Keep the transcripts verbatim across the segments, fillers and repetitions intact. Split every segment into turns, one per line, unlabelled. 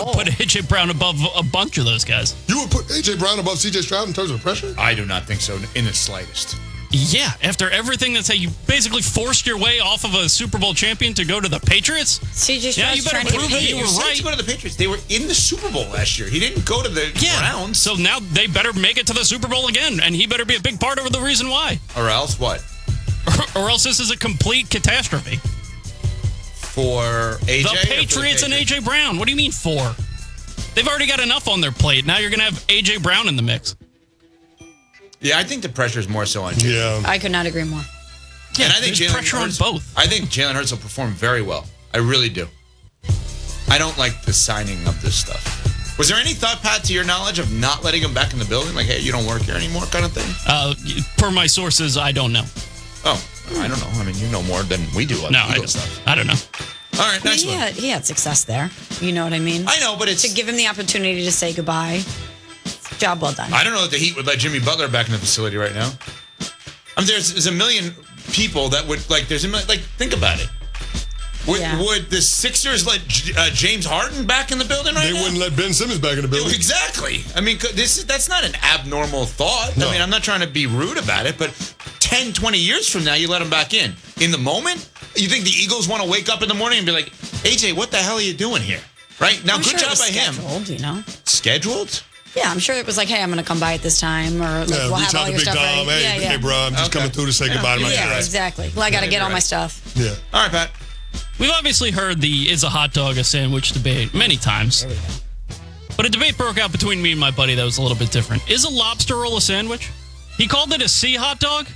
would put A J. Brown above a bunch of those guys.
You would put A J. Brown above C J. Stroud in terms of pressure?
I do not think so in the slightest.
Yeah, after everything that's you basically forced your way off of a Super Bowl champion to go to the Patriots.
C J.
Yeah,
Stroud's
you better
trying to
prove
get
that
paid.
you were
You said
right.
to go to the Patriots. They were in the Super Bowl last year. He didn't go to the
Yeah,
Browns.
so now they better make it to the Super Bowl again, and he better be a big part of the reason why.
Or else what?
Or, or else this is a complete catastrophe.
For A J?
The
or for
Patriots and A J. Brown. What do you mean for? They've already got enough on their plate. Now you're going to have A J. Brown in the mix.
Yeah, I think the pressure is more so on Jalen.
Yeah.
I could not agree more.
Yeah,
and I think
there's
Jalen
pressure
Hurts,
on both.
I think Jalen Hurts will perform very well. I really do. I don't like the signing of this stuff. Was there any thought, Pat, to your knowledge of not letting him back in the building? Like, hey, you don't work here anymore kind of thing?
Uh, per my sources, I don't know.
Oh, I don't know. I mean, you know more than we do on
No,
the
I
Eagle
don't,
stuff.
I don't know.
All right,
I mean,
next
he,
one.
had, he had success there. You know what I mean?
I know, but it's...
To give him the opportunity to say goodbye. Job well done.
I don't know that the Heat would let Jimmy Butler back in the facility right now. I mean, there's, there's a million people that would, like, there's a million, like, think about it. Would,
Yeah.
would the Sixers let J- uh, James Harden back in the building right
They
now?
wouldn't let Ben Simmons back in the building.
Exactly. I mean, this is, that's not an abnormal thought.
No.
I mean, I'm not trying to be rude about it, but ten, twenty years from now, you let him back in. In the moment, you think the Eagles want to wake up in the morning and be like, A J, what the hell are you doing here? Right? Now,
I'm
good
sure it
job
was
by him.
scheduled, you know?
Scheduled?
Yeah, I'm sure it was like, hey, I'm going to come by at this time, or like,
Yeah,
we'll
reach
have
out
all
to
your
Big
stuff
Dom.
ready.
Hey,
yeah, yeah.
hey, bro, I'm just
Okay.
coming through to say goodbye to my
Yeah,
guys.
exactly. Well, I got to
Yeah,
get
you're
all my
right.
stuff.
Yeah.
All right, Pat.
We've obviously heard the is a hot dog a sandwich debate many times. But a debate broke out between me and my buddy that was a little bit different. Is a lobster roll a sandwich? He called it a sea hot dog,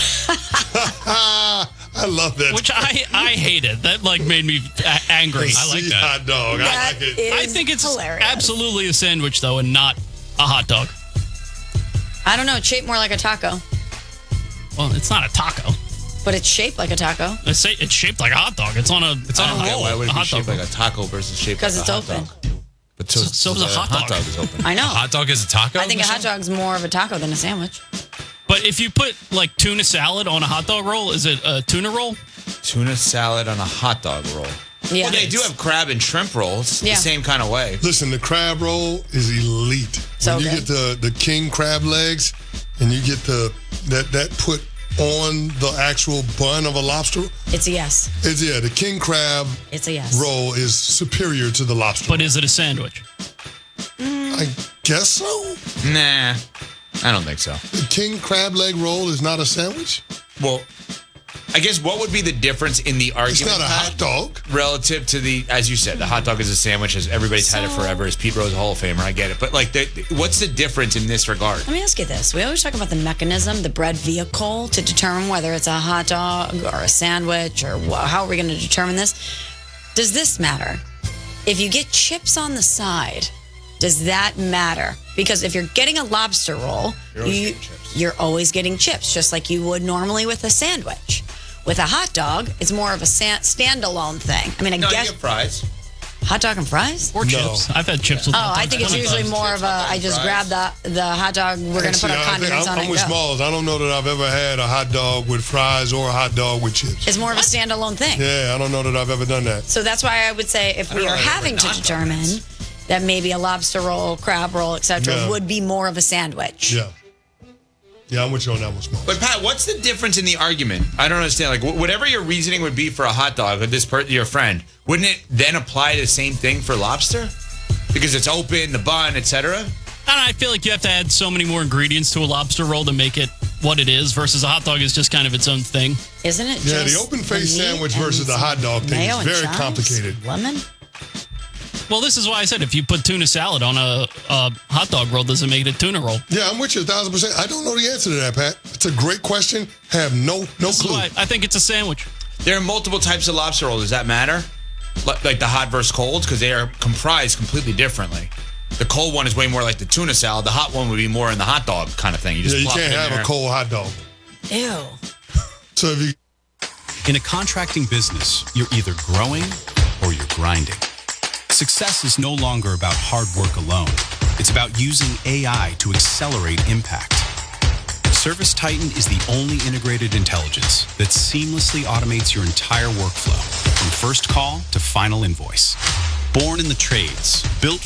I love that.
which I, I hated. That like made me a- angry.
I like that. Hot dog. I
That
like it.
is
I think it's
hilarious.
absolutely a sandwich though, and not a hot dog.
I don't know. It's shaped more like a taco,
Well, it's not a taco.
but it's shaped like a taco
It's, sa- it's shaped like a hot dog. It's on a it's on a
Yeah,
roll.
why would
a
it be
hot
shaped
dog
like a taco versus shaped like
because
a
it's
hot
open.
dog? But so,
So- so is a hot dog.
is open.
I know.
A hot dog is a taco?
I think a hot dog's more of a taco than a sandwich.
But if you put like tuna salad on a hot dog roll, is it a tuna roll?
Tuna salad on a hot dog roll.
Yeah.
Well, they do have crab and shrimp rolls
Yeah.
the same kind of way.
Listen, the crab roll is elite.
So
when you
good.
get the, the king crab legs and you get the that that put on the actual bun of a lobster,
It's a yes.
it's yeah, the king crab
It's a yes.
roll is superior to the lobster.
But is it a sandwich?
I guess so.
Nah, I don't think so.
The king crab leg roll is not a sandwich.
Well, I guess what would be the difference in the argument?
It's not a
Pat,
hot dog.
relative to the, as you said, the hot dog is a sandwich. As everybody's had it
So-
forever. As Pete Rose, a Hall of Famer, I get it. But like, the, what's the difference in this regard?
Let me ask you this. We always talk about the mechanism, the bread vehicle, to determine whether it's a hot dog or a sandwich, or wh- how are we going to determine this? Does this matter? If you get chips on the side, does that matter? Because if you're getting a lobster roll,
You're always
you,
getting chips.
you're always getting chips, just like you would normally with a sandwich. With a hot dog, it's more of a san- standalone thing. I mean, I
No, you
guess
get fries.
hot dog and fries.
Or
No.
chips? I've had chips with
Oh,
hot
I
dogs
think it's
plenty of
usually
times.
more of a.
Chips, hot
I just
fries.
grab the the hot dog. We're gonna
See,
put our
I think
condiments
I'm,
on it.
I'm
and
with
go.
Smalls. I don't know that I've ever had a hot dog with fries or a hot dog with chips.
It's more of a standalone thing.
Yeah, I don't know that I've ever done that.
So that's why I would say if
don't
we
know
are
if I've
having
ever
to
not done
determine
this.
that maybe a lobster roll, crab roll, et cetera,
Yeah.
would be more of a sandwich.
Yeah. Yeah, I'm with you on that one, Smalls.
But Pat, what's the difference in the argument? I don't understand. Like, wh- whatever your reasoning would be for a hot dog with this per- your friend, wouldn't it then apply the same thing for lobster? Because it's open, the bun, et cetera.
And I feel like you have to add so many more ingredients to a lobster roll to make it what it is, versus a hot dog is just kind of its own thing.
Isn't it?
Yeah, the
just
open face
meat
sandwich
and
versus the
some
hot dog thing
mayo
is
and
very
chives?
complicated.
Lemon?
Well, this is why I said if you put tuna salad on a, a hot dog roll, does it make it a tuna roll?
Yeah, I'm with you a thousand percent. I don't know the answer to that, Pat. It's a great question. Have no no
This is
clue.
why I think it's a sandwich.
There are multiple types of lobster roll. Does that matter? Like, like the hot versus cold? Because they are comprised completely differently. The cold one is way more like the tuna salad. The hot one would be more in the hot dog kind of thing. You just
Yeah, you
plop
can't
it in
have
there.
a cold hot dog.
Ew.
So if you
In a contracting business, you're either growing or you're grinding. Success is no longer about hard work alone. It's about using A I to accelerate impact. Service Titan is the only integrated intelligence that seamlessly automates your entire workflow, from first call to final invoice. Born in the trades, built